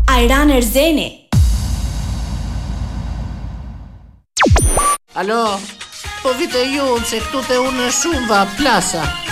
Ajran Erzeni. Alo, po vite ju se këtu te unë shumë va plasa.